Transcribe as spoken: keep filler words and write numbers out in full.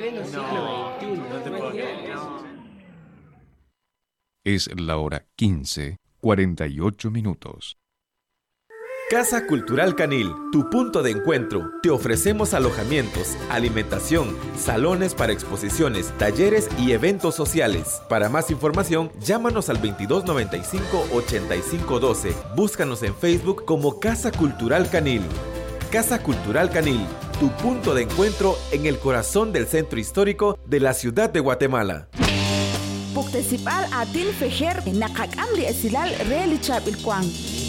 pleno siglo veintiuno. No te ¿no puedo es creer. cierto? Es la hora quince, cuarenta y ocho minutos. Casa Cultural Canil, tu punto de encuentro. Te ofrecemos alojamientos, alimentación, salones para exposiciones, talleres y eventos sociales. Para más información, llámanos al veintidós noventa y cinco, ochenta y cinco doce. Búscanos en Facebook como Casa Cultural Canil. Casa Cultural Canil, tu punto de encuentro en el corazón del centro histórico de la ciudad de Guatemala. Puktesipal atin fejer nakakam di esilal reali chap ilkwang.